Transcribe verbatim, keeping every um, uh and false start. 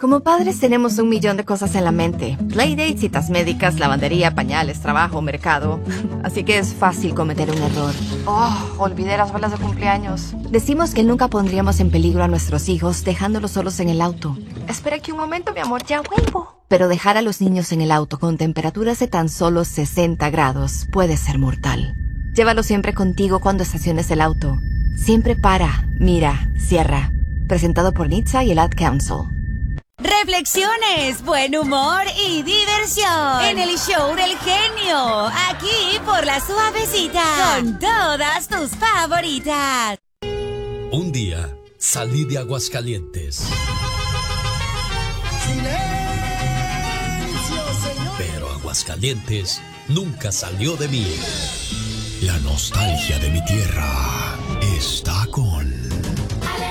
Como padres tenemos un millón de cosas en la mente. Playdates, citas médicas, lavandería, pañales, trabajo, mercado. Así que es fácil cometer un error. Oh, olvidé las velas de cumpleaños. Decimos que nunca pondríamos en peligro a nuestros hijos dejándolos solos en el auto. Espera aquí un momento, mi amor, ya vuelvo. Pero dejar a los niños en el auto con temperaturas de tan solo sesenta grados puede ser mortal. Llévalo siempre contigo cuando estaciones el auto. Siempre para, mira, cierra. Presentado por N H T S A y el Ad Council. Reflexiones, buen humor y diversión en el show del genio, aquí por La Suavecita, con todas tus favoritas. Un día salí de Aguascalientes, pero Aguascalientes nunca salió de mí. La nostalgia de mi tierra está